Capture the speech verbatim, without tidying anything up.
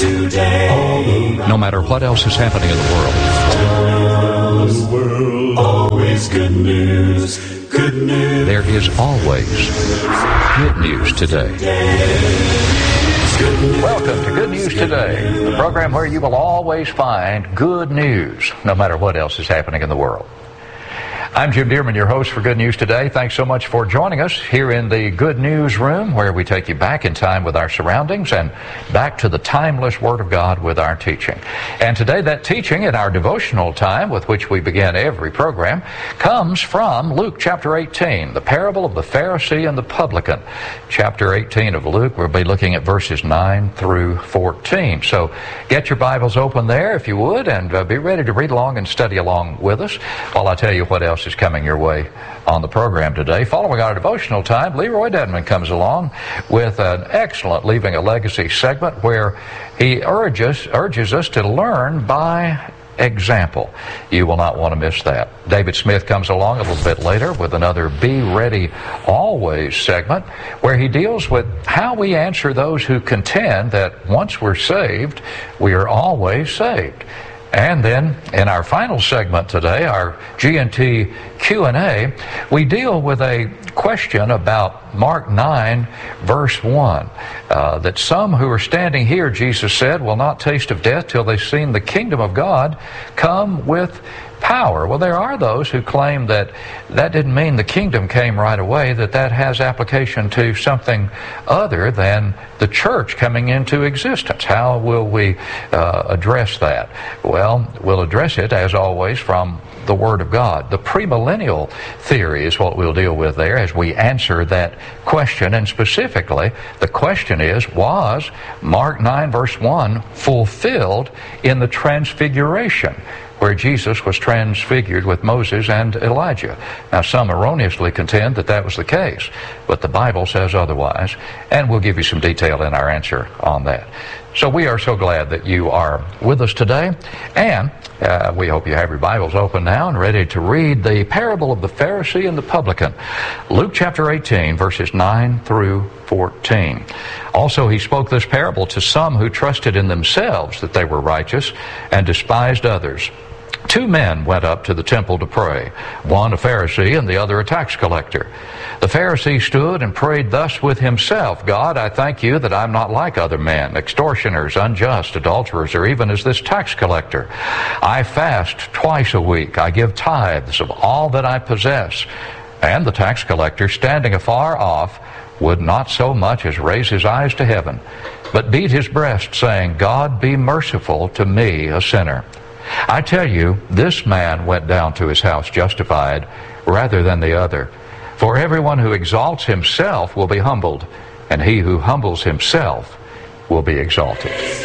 today. No matter what else is happening in the world, The world, always good news, good news. there is always good news today. Welcome to Good News Today, the program where you will always find good news, no matter what else is happening in the world. I'm Jim Dearman, your host for Good News Today. Thanks so much for joining us here in the Good News Room, where we take you back in time with our surroundings and back to the timeless Word of God with our teaching. And today, that teaching in our devotional time, with which we begin every program, comes from Luke chapter eighteen, the parable of the Pharisee and the publican. Chapter eighteen of Luke, we'll be looking at verses nine through fourteen. So get your Bibles open there, if you would, and uh, be ready to read along and study along with us while I tell you what else is coming your way on the program today. Following our devotional time, Leroy Dedman comes along with an excellent Leaving a Legacy segment where he urges, urges us to learn by example. You will not want to miss that. David Smith comes along a little bit later with another Be Ready Always segment where he deals with how we answer those who contend that once we're saved, we are always saved. And then, in our final segment today, our G and T Q and A, we deal with a question about Mark nine, verse one, uh, that some who are standing here, Jesus said, will not taste of death till they've seen the kingdom of God come with power. Well, there are those who claim that that didn't mean the kingdom came right away, that that has application to something other than the church coming into existence. How will we uh, address that? Well, we'll address it, as always, from the Word of God. The premillennial theory is what we'll deal with there as we answer that question. And specifically, the question is, was Mark nine, verse one fulfilled in the transfiguration, where Jesus was transfigured with Moses and Elijah? Now, some erroneously contend that that was the case, but the Bible says otherwise, and we'll give you some detail in our answer on that. So we are so glad that you are with us today, and uh, we hope you have your Bibles open now and ready to read the parable of the Pharisee and the publican, Luke chapter eighteen, verses nine through fourteen. Also, he spoke this parable to some who trusted in themselves that they were righteous and despised others. Two men went up to the temple to pray, one a Pharisee and the other a tax collector. The Pharisee stood and prayed thus with himself, God, I thank you that I'm not like other men, extortioners, unjust, adulterers, or even as this tax collector. I fast twice a week. I give tithes of all that I possess. And the tax collector, standing afar off, would not so much as raise his eyes to heaven, but beat his breast, saying, God, be merciful to me, a sinner. I tell you, this man went down to his house justified rather than the other. For everyone who exalts himself will be humbled, and he who humbles himself will be exalted.